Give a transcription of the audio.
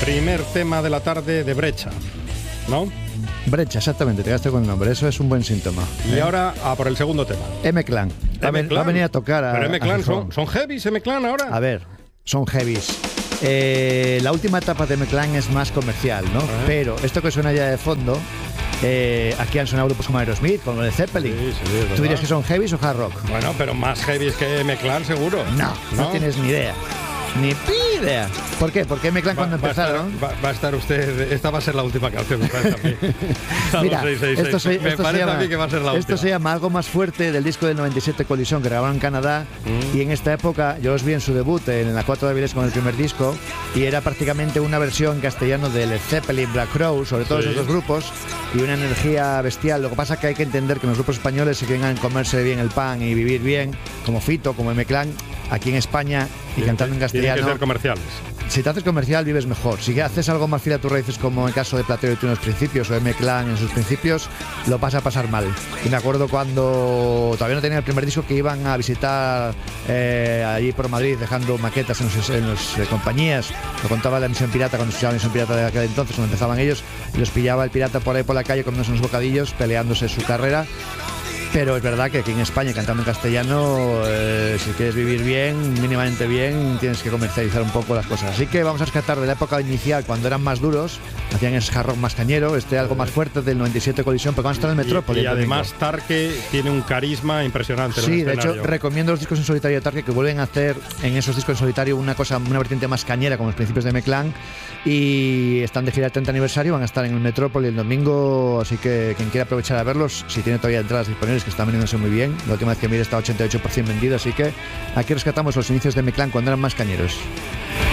primer tema de la tarde de Brecha, ¿no? Brecha, exactamente, te quedaste con el nombre, eso es un buen síntoma. Y ahora por el segundo tema. M-Clan. Va a venir a tocar a... Pero M-Clan, Gijón. ¿son heavies M-Clan ahora? A ver, son heavies. La última etapa de M-Clan es más comercial, ¿no? Pero esto que suena ya de fondo, aquí han sonado grupos como Aerosmith, como Led Zeppelin. Sí, ¿Tú dirías que son heavies o hard rock? Bueno, pero más heavies que M-Clan seguro. No tienes ni idea. Ni idea. ¿Por qué? Porque M-Clan cuando empezaron... Va a estar usted... Esta va a ser la última canción, me parece a mí. Mira, Me parece a mí que va a ser la última. Esto se llama Algo Más Fuerte, del disco del 97 Collision, que grabaron en Canadá. Y en esta época yo los vi en su debut en la 4 de Avilés con el primer disco, y era prácticamente una versión en castellano de Led Zeppelin, Black Crowes, sobre todo esos dos grupos, y una energía bestial. Lo que pasa es que hay que entender que los grupos españoles, si quieren comerse bien el pan y vivir bien, como Fito, como M-Clan, aquí en España y cantando en castellano, tienen que ser comerciales. Si te haces comercial vives mejor. Si haces algo más fiel a tus raíces, como en el caso de Platero y tú en los principios, o M-Clan en sus principios, lo vas a pasar mal. Y me acuerdo cuando todavía no tenía el primer disco, que iban a visitar allí por Madrid, dejando maquetas en las compañías. Lo contaba la Misión Pirata, cuando se llamaba Misión Pirata de aquel entonces, cuando empezaban ellos, y los pillaba el pirata por ahí por la calle comiéndose unos bocadillos, peleándose su carrera. Pero es verdad que aquí en España, cantando en castellano, si quieres vivir bien, mínimamente bien, tienes que comercializar un poco las cosas. Así que vamos a rescatar de la época inicial, cuando eran más duros, hacían ese hard rock más cañero, Algo Más Fuerte del 97 Collision, pero cuando está en el Metrópoli. Y además Tarque tiene un carisma impresionante. Sí, de hecho, recomiendo los discos en solitario de Tarque, que vuelven a hacer en esos discos en solitario una vertiente más cañera, como los principios de M-Clan, y están de gira del 30 aniversario, van a estar en el Metrópoli el domingo, así que quien quiera aprovechar a verlos, si tiene todavía entradas disponibles, que están vendiéndose muy bien. La última vez que miré está 88% vendido, así que aquí rescatamos los inicios de M-Clan cuando eran más cañeros.